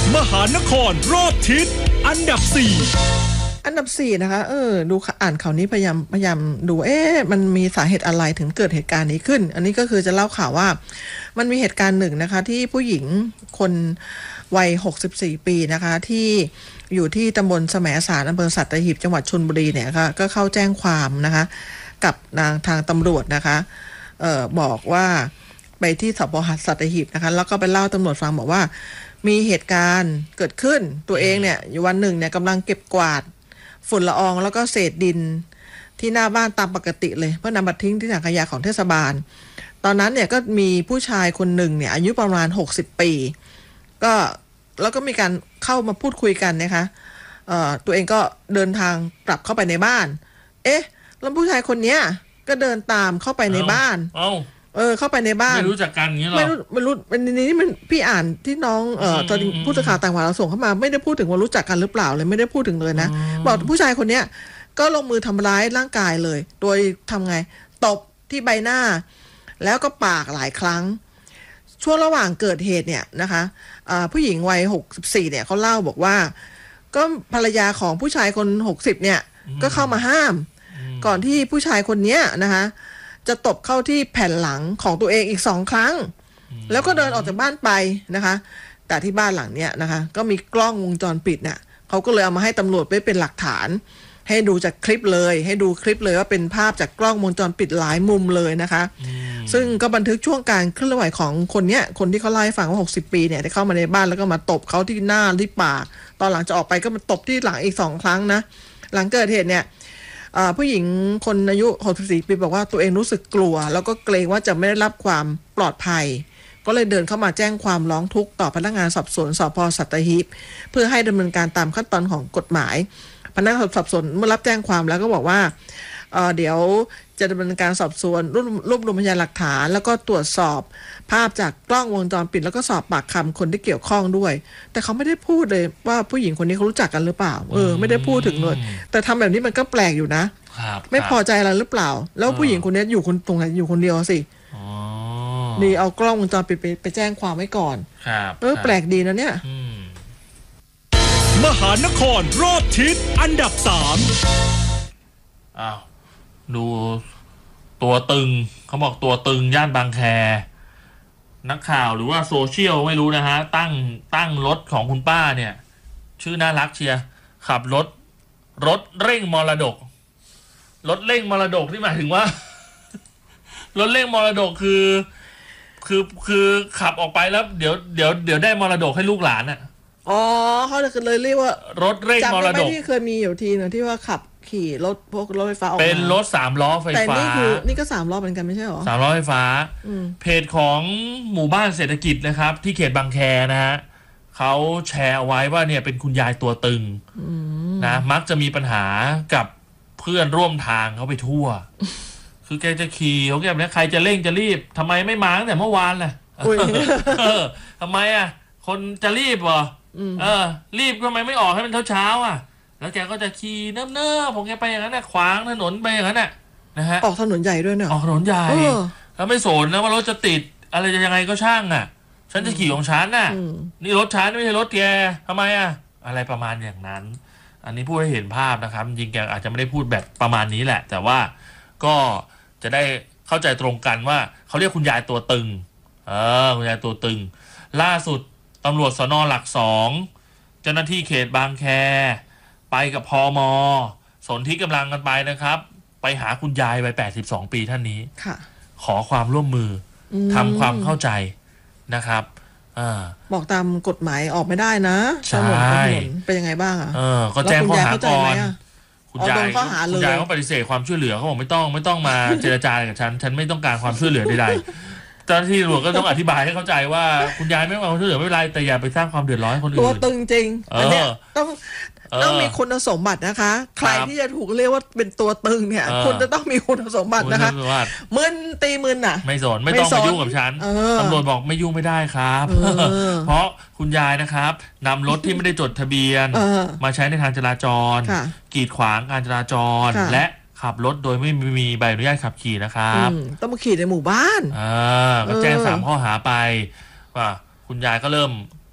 มหานครรอบทิศอันดับสี่อันดับสี่นะคะเออดูอ่านข่าวนี้พยายามพยายามดูเอ๊ะมันมีสาเหตุอะไรถึงเกิดเหตุการณ์นี้ขึ้นอันนี้ก็คือจะเล่าข่าวว่ามันมีเหตุการณ์หนึ่งนะคะที่ผู้หญิงคนวัยหกสิบสี่ปีนะคะที่อยู่ที่ตำบลแสมสารอำเภอสัตหีบจังหวัดชลบุรีเนี่ยค่ะก็เข้าแจ้งความนะคะกับนางทางตำรวจนะคะเอ่อบอกว่าไปที่สพสัตหีบนะคะแล้วก็ไปเล่าตำรวจฟังบอกว่ามีเหตุการณ์เกิดขึ้นตัวเองเนี่ยอยู่วันหนึ่งเนี่ยกำลังเก็บกวาดฝุ่นละอองแล้วก็เศษดินที่หน้าบ้านตามปกติเลยเพื่อนำมาทิ้งที่ถังขยะของเทศบาลตอนนั้นเนี่ยก็มีผู้ชายคนหนึ่งเนี่ยอายุประมาณหกสิบปีก็แล้วก็มีการเข้ามาพูดคุยกันนะคะเอ่อตัวเองก็เดินทางกลับเข้าไปในบ้านเอ๊ะแล้วผู้ชายคนเนี้ยก็เดินตามเข้าไปในบ้านเอ้าเออเข้าไปในบ้านไม่รู้จักกันอย่างนี้หรอไม่รู้ไม่รู้เป็นนี้มันพี่อ่านที่น้องเอ่อตอนผู้สื่อข่าวต่างประเทศเราส่งเข้ามาไม่ได้พูดถึงว่ารู้จักกันหรือเปล่าเลยไม่ได้พูดถึงเลยนะบอกผู้ชายคนเนี้ยก็ลงมือทำร้ายร่างกายเลยโดยทำไงตบที่ใบหน้าแล้วก็ปากหลายครั้งช่วงระหว่างเกิดเหตุเนี่ยนะคะผู้หญิงวัยหกสิบสี่เนี่ยเขาเล่าบอกว่าก็ภรรยาของผู้ชายคนหกสิบเนี่ยก็เข้ามาห้ามก่อนที่ผู้ชายคนเนี้ยนะคะจะตบเข้าที่แผ่นหลังของตัวเองอีกสองครั้งแล้วก็เดินออกจากบ้านไปนะคะแต่ที่บ้านหลังเนี้ยนะคะก็มีกล้องวงจรปิดเนี่ยเขาก็เลยเอามาให้ตำรวจไว้เป็นหลักฐานให้ดูจากคลิปเลยให้ดูคลิปเลยว่าเป็นภาพจากกล้องวงจรปิดหลายมุมเลยนะคะซึ่งก็บันทึกช่วงการเคลื่อนไหวของคนเนี้ยคนที่เขาเล่าให้ฟังว่าหกสิบปีเนี่ยได้เข้ามาในบ้านแล้วก็มาตบเขาที่หน้าที่ปากตอนหลังจะออกไปก็มาตบที่หลังอีกสองครั้งนะหลังเกิดเหตุเนี่ยผู้หญิงคนอายุหกสิบสี่ปีบอกว่าตัวเองรู้สึกกลัวแล้วก็เกรงว่าจะไม่ได้รับความปลอดภัยก็เลยเดินเข้ามาแจ้งความร้องทุกข์ต่อพนักงานสอบสวนสพสัตหีบเพื่อให้ดำเนินการตามขั้นตอนของกฎหมายพนักงานสอบสวนเมื่อรับแจ้งความแล้วก็บอกว่าเอ่อเดี๋ยวจะดำเนินการสอบสวนรวบรวบรวมพยานหลักฐานแล้วก็ตรวจสอบภาพจากกล้องวงจรปิดแล้วก็สอบปากคำคนที่เกี่ยวข้องด้วยแต่เขาไม่ได้พูดเลยว่าผู้หญิงคนนี้เขารู้จักกันหรือเปล่าเออไม่ได้พูดถึงเลยแต่ทำแบบนี้มันก็แปลกอยู่นะไม่พอใจอะไรหรือเปล่าแล้วผู้หญิงคนนี้อยู่คนตรงไหนอยู่คนเดียวสิดีเอากล้องวงจรปิดไปไปแจ้งความไว้ก่อนเออแปลกดีนะเนี่ยมหานครรอบทิศอันดับสามอ้าวดูตัวตึงเขาบอกตัวตึงย่านบางแคนักข่าวหรือว่าโซเชียลไม่รู้นะฮะตั้งตั้งรถของคุณป้าเนี่ยชื่อน่ารักเชียร์ขับรถรถเร่งมรดกรถเร่งมรดกที่หมายถึงว่ารถเร่งมรดกคือคือคือขับออกไปแล้วเดี๋ยวเดี๋ยวเดี๋ยวได้มรดกให้ลูกหลานอ่ะอ๋อเขาเลยเรียกว่ารถเร่งมรดกที่เคยมีอยู่ทีนึงที่ว่าขับขี่รถพวกรถไฟฟ้าออกมาเป็นรถสามล้อไฟฟ้าแต่นี่คือนี่ก็สามล้อเหมือนกันไม่ใช่หรอสามล้อไฟฟ้าเพจของหมู่บ้านเศรษฐกิจนะครับที่เขตบางแคนะฮะเขาแชร์เอาไว้ว่าเนี่ยเป็นคุณยายตัวตึงนะมักจะมีปัญหากับเพื่อนร่วมทางเขาไปทั่วคือแกจะขี่เขาแบบนี้ใครจะเร่งจะรีบทำไมไม่มาตั้งแต่เมื่อวานล่ะทำไมอ่ะคนจะรีบเหรอเออรีบทำไมไม่ออกให้มันเช้าๆอ่ะแล้วแกก็จะขี่เนิ่มๆผมแกไปอย่างนั้นน่ะขวางถนนไปอย่างนั้นน่ะนะฮะออกถนนใหญ่ด้วยเนาะออกถนนใหญ่แล้วไม่สนนะว่ารถจะติดอะไรจะยังไงก็ช่างอ่ะฉันจะขี่ของฉันน่ะนี่รถฉันไม่ใช่รถแกทำไมอ่ะอะไรประมาณอย่างนั้นอันนี้พูดให้เห็นภาพนะครับจริงแกอาจจะไม่ได้พูดแบบประมาณนี้แหละแต่ว่าก็จะได้เข้าใจตรงกันว่าเขาเรียกคุณยายตัวตึงเออคุณยายตัวตึงล่าสุดตำรวจสน.หลักสองเจ้าหน้าที่เขตบางแคไปกับพม.สนที่กำลังกันไปนะครับไปหาคุณยายวัยแปดสิบสองปีท่านนี้ขอความร่วมมือทำความเข้าใจนะครับบอกตามกฎหมายออกไม่ได้นะใช่เป็นยังไงบ้างอ่ะเออก็แจ้งข้อหาก่อนคุณยายคุณยายเขาปฏิเสธความช่วยเหลือเขาบอกไม่ต้องไม่ต้องมาเจรจากับฉันฉันไม่ต้องการความช่วยเหลือใดๆเจ้าหน้าที่ตำรวจก็ต้องอธิบายให้เข้าใจว่าคุณยายไม่ต้องการความช่วยเหลือไม่เป็นไรแต่อย่าไปสร้างความเดือดร้อนให้คนอื่นตัวตึงจริงอันเนี้ยต้องต้องมีคุณสมบัตินะคะใครที่จะถูกเรียกว่าเป็นตัวตึงเนี่ยคุณจะต้องมีคุณสมบัตินะคะมึนตีมึนอ่ะไม่สนไม่ต้องมายุ่งกับฉันตำรวจบอกไม่ยุ่งไม่ได้ครับเพราะคุณยายนะครับนำรถที่ไม่ได้จดทะเบียนมาใช้ในทางจราจรกีดขวางการจราจรและขับรถโดยไม่มีใบอนุญาตขับขี่นะครับต้องมาขี่ในหมู่บ้านอ่าก็แจ้งสามข้อหาไปว่าคุณยายก็เริ่ม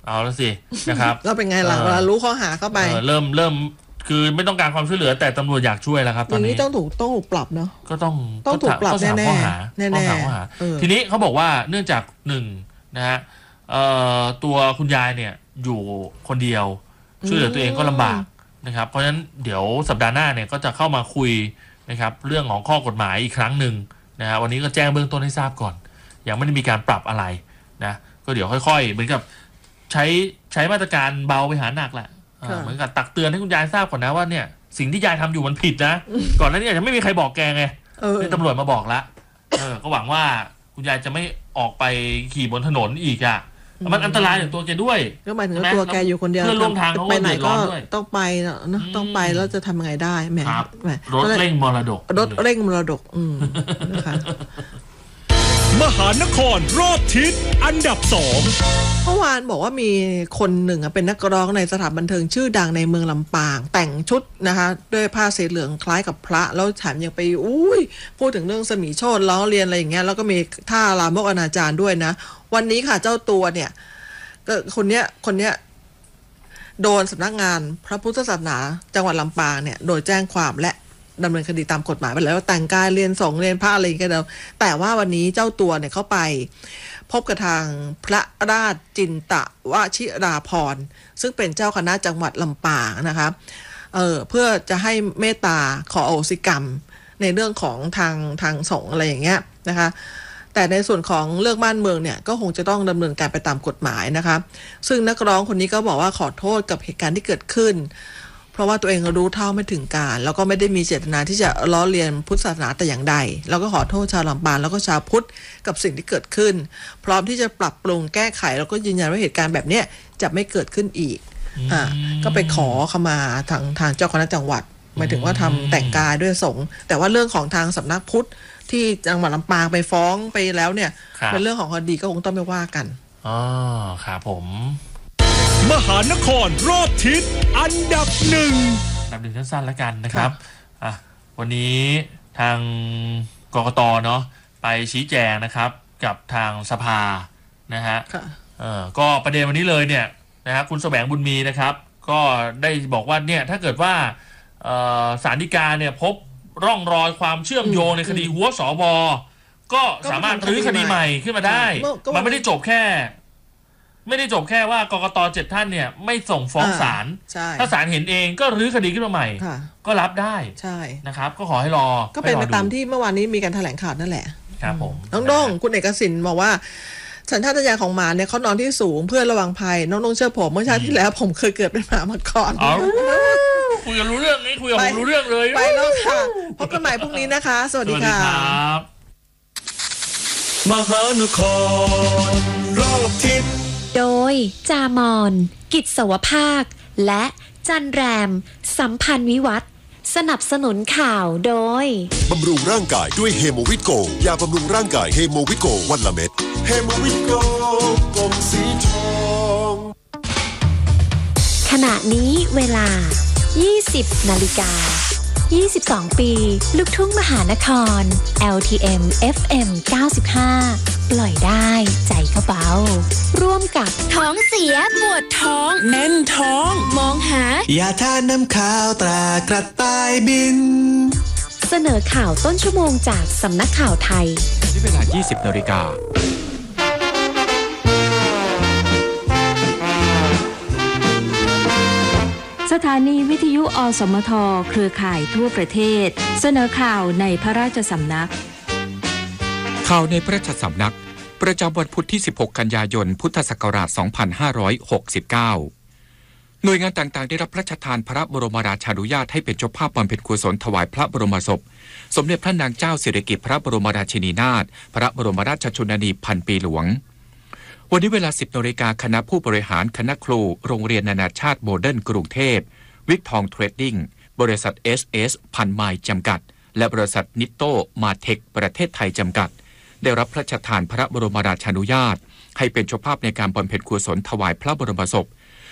เอาแล้วสินะครับแล้วเป็นไงล่ะเวลารู้ข้อหาเข้าไปเริ่มเริ่มคือไม่ต้องการความช่วยเหลือแต่ตำรวจอยากช่วยแล้วครับตอนนี้ต้องถูกต้องถูกปรับเนาะก็ต้องต้องถูกปรับแน่แน่แน่แน่ทีนี้เขาบอกว่าเนื่องจากหนึ่งนะฮะตัวคุณยายเนี่ยอยู่คนเดียวช่วยเหลือตัวเองก็ลำบากนะครับเพราะฉะนั้นเดี๋ยวสัปดาห์หน้าเนี่ยก็จะเข้ามาคุยนะครับเรื่องของข้อกฎหมายอีกครั้งหนึ่งนะฮะวันนี้ก็แจ้งเบื้องต้นให้ทราบก่อนยังไม่ได้มีการปรับอะไรนะก็เดี๋ยวค่อยๆเหมือนกับใช้ใช้มาตรการเบาไปหาหนักแหละเหมือนกับตักเตือนให้คุณยายทราบก่อนนะว่าเนี่ยสิ่งที่ยายทำอยู่มันผิดนะก่อนหน้านี้อาจจะไม่มีใครบอกแกไงนี่ตำรวจมาบอกแล้วเออก็หวังว่าคุณยายจะไม่ออกไปขี่บนถนนอีกอ่ะมันอันตรายถึงตัวแกด้วยก็หมายถึงตัวแกอยู่คนเดียวเพื่อนร่วมทางเขาไปไหนก็ต้องไปนะต้องไปแล้วจะทำยังไงได้แหมรถเร่งมรดกรถเร่งมรดกอืมนะคะมหานครรอบทิศอันดับสองเมื่อวานบอกว่ามีคนหนึ่งเป็นนักร้องในสถานบันเทิงชื่อดังในเมืองลำปางแต่งชุดนะคะด้วยผ้าสีเหลืองคล้ายกับพระแล้วแถมยังไปอุ้ยพูดถึงเรื่องสมีโชติล้อเลียนอะไรอย่างเงี้ยแล้วก็มีท่าลามกอนาจารด้วยนะวันนี้ค่ะเจ้าตัวเนี่ยก็คนเนี้ยคนเนี้ยโดนสำนักงานพระพุทธศาสนาจังหวัดลำปางเนี่ยโดยแจ้งความและดำเนินคดีตามกฎหมายไปแล้วแต่งกายเรียนสงฆ์เรียนพระอะไรกันแล้วแต่ว่าวันนี้เจ้าตัวเนี่ยเข้าไปพบกับทางพระราชจินตวชิราภรณ์ซึ่งเป็นเจ้าคณะจังหวัดลำปางนะคะเออเพื่อจะให้เมตตาขออโหสิกรรมในเรื่องของทางทางสงฆ์อะไรอย่างเงี้ยนะคะแต่ในส่วนของเรื่องบ้านเมืองเนี่ยก็คงจะต้องดำเนินการไปตามกฎหมายนะคะซึ่งนักร้องคนนี้ก็บอกว่าขอโทษกับเหตุการณ์ที่เกิดขึ้นเพราะว่าตัวเองรู้เท่าไม่ถึงการแล้วก็ไม่ได้มีเจตนาที่จะล้อเลียนพุทธศาสนาแต่อย่างใดแล้วก็ขอโทษชาวลำปางแล้วก็ชาวพุทธกับสิ่งที่เกิดขึ้นพร้อมที่จะปรับปรุงแก้ไขแล้วก็ยืนยันว่าเหตุการณ์แบบนี้จะไม่เกิดขึ้นอีกอ่าก็ไปขอขมาทางทางเจ้าคณะจังหวัดหมายถึงว่าทำแต่งกายด้วยสงฆ์แต่ว่าเรื่องของทางสำนักพุทธที่จังหวัดลำปางไปฟ้องไปแล้วเนี่ยเป็นเรื่องของคดีก็คงต้องไปว่ากันอ๋อครับผมมหานครรอบทิศอันดับหนึ่งอันดับหนึ่งสั้นๆแล้วกันนะครับอ่ะวันนี้ทางกกต.เนาะไปชี้แจงนะครับกับทางสภานะฮะเอ่อก็ประเด็นวันนี้เลยเนี่ยนะฮะคุณแสวงบุญมีนะครับก็ได้บอกว่าเนี่ยถ้าเกิดว่าเอ่อศาลฎีกาเนี่ยพบร่องรอยความเชื่อมโยงในคดีหัวสวก็สามารถรื้อคดีใหม่ขึ้นมาได้มันไม่ได้จบแค่ไม่ได้จบแค่ว่ากกต.เจ็ดท่านเนี่ยไม่ส่งฟ้องศาลถ้าศาลเห็นเองก็รื้อคดีขึ้นมาใหม่ก็รับได้ใช่นะครับก็ขอให้รอก็เป็นไปตามที่เมื่อวานนี้มีการแถลงข่าวนั่นแหละครับผมน้องด้งคุณเอกสินบอกว่าสัญชาตญาณของหมาเนี่ยเขานอนที่สูงเพื่อระวังภัยน้องด้งเชื่อผมเมื่อชาติที่แล้วผมเคยเกิดเป็นหมามาก่อนคุยกันรู้เรื่องนี้คุยกันรู้เรื่องเลยไปแล้วค่ะพบกันใหม่พรุ่งนี้นะคะสวัสดีค่ะมหานครรอบทิศโดยจามอนกิจสวภาคและจันแรมสัมพันธ์วิวัฒน์สนับสนุนข่าวโดยบำรุงร่างกายด้วยเฮโมวิโกยาบำรุงร่างกายเฮโมวิโกวันละเม็ดเฮโมวิโกกลมสีทองขณะนี้เวลา ยี่สิบนาฬิกายี่สิบสอง ปีลูกทุ่งมหานคร แอล ที เอ็ม เอฟ เอ็ม เก้าสิบห้า ปล่อยได้ใจเขาเบาร่วมกับท้องเสียปวดท้องแน่นท้องมองหายาทาน้ำขาวตรากระต่ายบินเสนอข่าวต้นชั่วโมงจากสำนักข่าวไทยที่เวลา ยี่สิบนาฬิกาสถานีวิทยุอสมทเครือข่ายทั่วประเทศเสนอข่าวในพระราชสำนักข่าวในพระราชสำนักประจำวันพุธที่สิบหกกันยายนพุทธศักราชสองพันห้าร้อยหกสิบเก้าหน่วยงานต่างๆได้รับพระราชทานพระบรมราชานุญาตให้เป็นเจ้าภาพบำเพ็ญกุศลถวายพระบรมศพสมเด็จพระนางเจ้าสิริกิติ์พระบรมราชินีนาถพระบรมราชชนนีพันปีหลวงวันนี้เวลา สิบนาฬิกาคณะผู้บริหารคณะครูโรงเรียนนานาชาติโมเดิร์นกรุงเทพวิกทองเทรดดิ้งบริษัท เอส เอส พันไมล์จำกัดและบริษัทนิตโตมาเทคประเทศไทยจำกัดได้รับพระราชทานพระบรมราชานุญาตให้เป็นเจ้าภาพในการบำเพ็ญกุศลถวายพระบรมศพ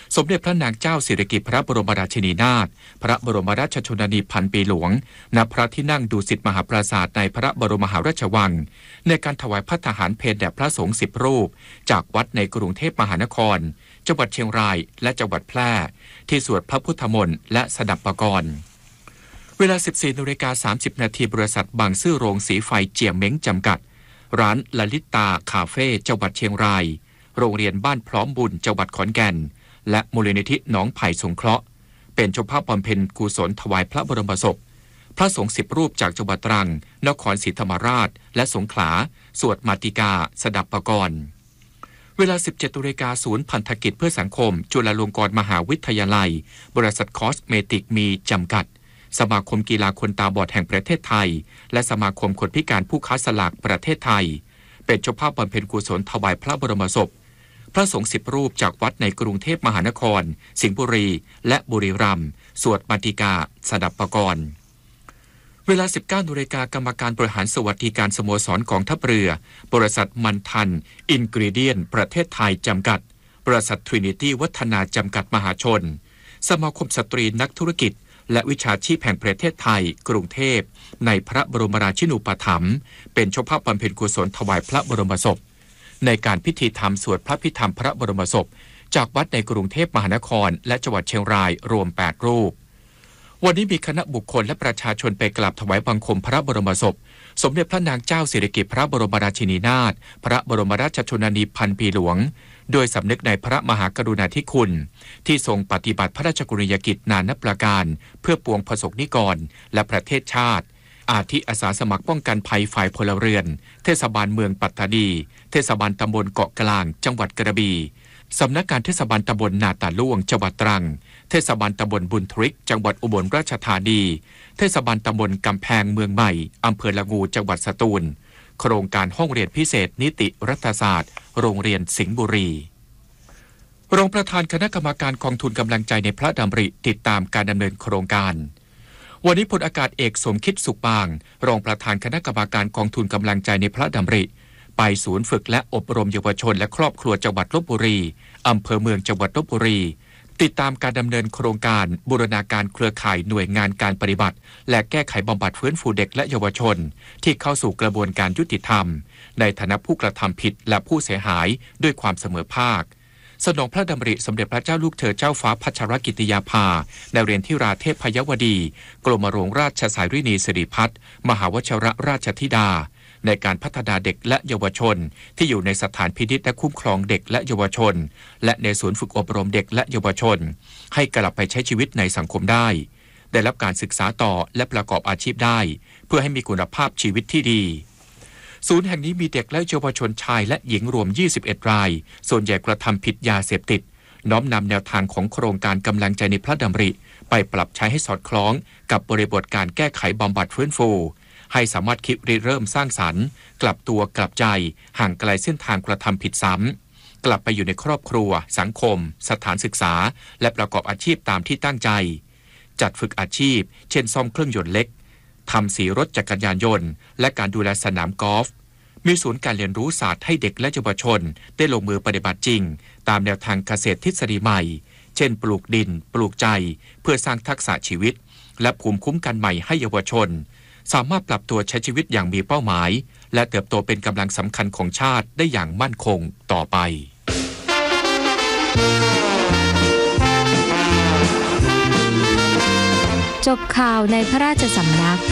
สมเด็จพระนางเจ้าสิริกิติ์พระบรมราชินีนาถพระบรมราชชนนีพันปีหลวงณพระที่นั่งดุสิตมหาปราสาทในพระบรมมหาราชวังในการถวายพระทหารเพลแด่พระสงฆ์สิบรูปจากวัดในกรุงเทพมหานครจังหวัดเชียงรายและจังหวัดแพร่ที่สวดพระพุทธมนต์และสดับปกรณ์เวลา สิบสี่นาฬิกาสามสิบนาทีบริษัทบางซื่อโรงสีไฟเจียมเม้งจำกัดร้านลลิตาคาเฟ่จังหวัดเชียงรายโรงเรียนบ้านพร้อมบุญจังหวัดขอนแก่นและมูลนิธิหนองไผ่สงเคราะห์เป็นเจ้าภาพบำเพ็ญกุศลถวายพระบรมศพพระสงฆ์สิบรูปจากจังหวัดตรังนครศรีธรรมราชและสงขลาสวดมาติกาสดับปกรณ์เวลา สิบเจ็ดนาฬิกาศูนย์พันธกิจเพื่อสังคมจุฬาลงกรณ์มหาวิทยาลัยบริษัทคอสเมติกมีจำกัดสมาคมกีฬาคนตาบอดแห่งประเทศไทยและสมาคมคนพิการผู้ค้าสลากประเทศไทยเป็นเจ้าภาพบำเพ็ญกุศลถวายพระบรมศพพระสงฆ์สิบรูปจากวัดในกรุงเทพมหานครสิงห์บุรีและบุรีรัมย์สวดมาติกาสดับปกรณ์เวลา สิบเก้านาฬิกากรรมการบริหารสวัสดิการสโมสรกองทัพเรือบริษัทมันทันอินกรีเดียนประเทศไทยจำกัดบริษัททรินิตี้วัฒนาจำกัดมหาชนสมาคมสตรีนักธุรกิจและวิชาชีพแห่งประเทศไทยกรุงเทพในพระบรมราชินูปถัมภ์เป็นเจ้าภาพบำเพ็ญกุศลถวายพระบรมศพในการพิธีธรรมสวดพระพิธรรมพระบรมศพจากวัดในกรุงเทพมหานครและจังหวัดเชียงรายรวมแปดรูปวันนี้มีคณะบุคคลและประชาชนไปกราบถวายบังคมพระบรมศพสมเด็จพระนางเจ้าสิริกิติ์พระบรมราชินีนาถพระบรมราชชนนีพันปีหลวงโดยสำนึกในพระมหากรุณาธิคุณที่ทรงปฏิบัติพระราชกรณียกิจนานับประการเพื่อปวงประสบนิกรและประเทศชาติอาทิอาสาสมัครป้องกันภัยฝ่ายพลเรือนเทศบาลเมืองปัตตานีเทศบาลตำบลเกาะกลางจังหวัดกระบี่สำนักงานเทศบาลตำบลนาตาล่วงจังหวัดตรังเทศบาลตำบลบุญทริกจังหวัดอุบลราชธานีเทศบาลตำบลกำแพงเมืองใหม่อำเภอละงูจังหวัดสตูลโครงการห้องเรียนพิเศษนิติรัฐศาสตร์โรงเรียนสิงห์บุรีรองประธานคณะกรรมการกองทุนกำลังใจในพระดำริติดตามการดำเนินโครงการวันนี้พลอากาศเอกสมคิดสุขบางรองประธานคณะกรรมการกองทุนกำลังใจในพระดำริไปศูนย์ฝึกและอบรมเยาวชนและครอบครัวจังหวัดลพบุรีอำเภอเมืองจังหวัดลพบุรีติดตามการดำเนินโครงการบูรณาการเครือข่ายหน่วยงานการปฏิบัติและแก้ไขบำบัดฟื้นฟูเด็กและเยาวชนที่เข้าสู่กระบวนการยุติธรรมในฐานะผู้กระทำผิดและผู้เสียหายด้วยความเสมอภาคสนองพระดำริสมเด็จพระเจ้าลูกเธอเจ้าฟ้าพัชรกิติยาภาในเรียนที่ราเทพพยวดีกรมหลวงราชสายรินีสิริพัฒน์มหาวชิรราชธิดาในการพัฒนาเด็กและเยาวชนที่อยู่ในสถานพินิจและคุ้มครองเด็กและเยาวชนและในศูนย์ฝึกอบรมเด็กและเยาวชนให้กลับไปใช้ชีวิตในสังคมได้ได้รับการศึกษาต่อและประกอบอาชีพได้เพื่อให้มีคุณภาพชีวิตที่ดีศูนย์แห่งนี้มีเด็กและเยาวชนชายและหญิงรวมยี่สิบเอ็ดรายส่วนใหญ่กระทำผิดยาเสพติดน้อมนำแนวทางของโครงการกำลังใจในพระดำริไปปรับใช้ให้สอดคล้องกับบริบทการแก้ไขบำบัดฟื้นฟูให้สามารถคิดริเริ่มสร้างสรรค์กลับตัวกลับใจห่างไกลเส้นทางกระทำผิดซ้ำกลับไปอยู่ในครอบครัวสังคมสถานศึกษาและประกอบอาชีพตามที่ตั้งใจจัดฝึกอาชีพเช่นซ่อมเครื่องยนต์เล็กทำสีรถจักรยานยนต์และการดูแลสนามกอล์ฟมีศูนย์การเรียนรู้ศาสตร์ให้เด็กและเยาวชนได้ลงมือปฏิบัติจริงตามแนวทางเกษตรทฤษฎีใหม่เช่นปลูกดินปลูกใจเพื่อสร้างทักษะชีวิตและภูมิคุ้มกันใหม่ให้เยาวชนสามารถปรับตัวใช้ชีวิตอย่างมีเป้าหมายและเติบโตเป็นกำลังสำคัญของชาติได้อย่างมั่นคงต่อไปจบข่าวในพระราชสำนัก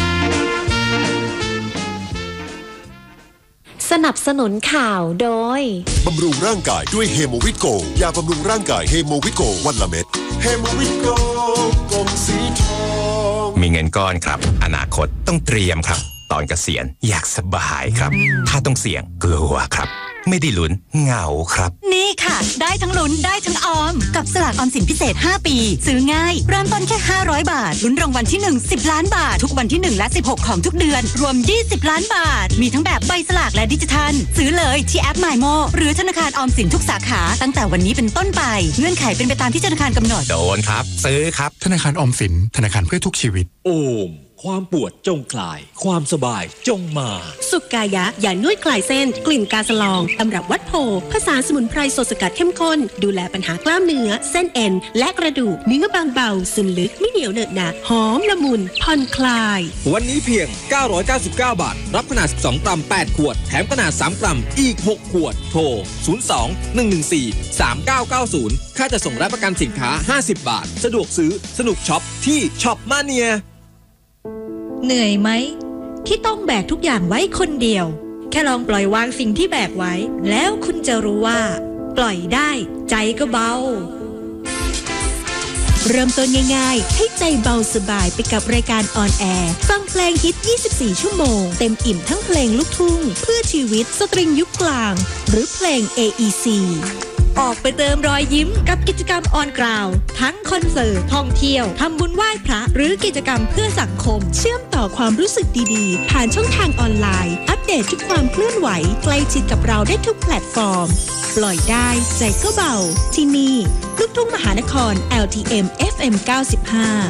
สนับสนุนข่าวโดยบำรุงร่างกายด้วยเฮโมวิโกยาบำรุงร่างกายเฮโมวิโกวันละเม็ดเฮโมวิโกกลมสีทองมีเงินก้อนครับอนาคตต้องเตรียมครับตอนเกษียณอยากสบายครับถ้าต้องเสี่ยงกลัวครับไม่ได้ลุ้นเหงาครับนี่ค่ะได้ทั้งลุ้นได้ทั้งออมกับสลากออมสินพิเศษห้าปีซื้อง่ายเริ่มต้นแค่ห้าร้อยบาทลุ้นรางวัลที่หนึ่ง สิบล้านบาททุกวันที่หนึ่งและสิบหกของทุกเดือนรวมยี่สิบล้านบาทมีทั้งแบบใบสลากและดิจิทัลซื้อเลยที่แอป มายโม หรือธนาคารออมสินทุกสาขาตั้งแต่วันนี้เป็นต้นไปเงื่อนไขเป็นไปตามที่ธนาคารกำหนดโดนครับซื้อครับธนาคารออมสินธนาคารเพื่อทุกชีวิตโอมความปวดจงคลายความสบายจงมาสุกายะยานวดคลายเส้นกลิ่นกาสลองตำรับวัดโพผสานสมุนไพรสดสกัดเข้มข้นดูแลปัญหากล้ามเนื้อเส้นเอ็นและกระดูกเนื้อบางเบาซึมลึกไม่เหนียวเหนอะหนะหอมละมุนผ่อนคลายวันนี้เพียงเก้าร้อยเก้าสิบเก้าบาทรับขนาดสิบสองกรัมแปดขวดแถมขนาดสามกรัมอีกหกขวดโทรศูนย์ สอง หนึ่ง หนึ่ง สี่ สาม เก้า เก้า ศูนย์ค่าจะส่งและประกันสินค้าห้าสิบบาทสะดวกซื้อสนุกช็อปที่ช็อปมาเนียเหนื่อยไหมที่ต้องแบกทุกอย่างไว้คนเดียวแค่ลองปล่อยวางสิ่งที่แบกไว้แล้วคุณจะรู้ว่าปล่อยได้ใจก็เบาเริ่มต้นง่ายๆให้ใจเบาสบายไปกับรายการออนแอร์ฟังเพลงฮิตยี่สิบสี่ชั่วโมงเต็มอิ่มทั้งเพลงลูกทุ่งเพื่อชีวิตสตริงยุคกลางหรือเพลง เอ อี ซีออกไปเติมรอยยิ้มกับกิจกรรมออนกราวทั้งคอนเสิร์ตท่องเที่ยวทำบุญไหว้พระหรือกิจกรรมเพื่อสังคมเชื่อมต่อความรู้สึกดีๆผ่านช่องทางออนไลน์อัปเดตทุกความเคลื่อนไหวใกล้ชิดกับเราได้ทุกแพลตฟอร์มปล่อยได้ใจก็เบาที่นี่ลูกทุ่งมหานคร แอล ที เอ็ม เอฟ เอ็ม เก้าสิบห้า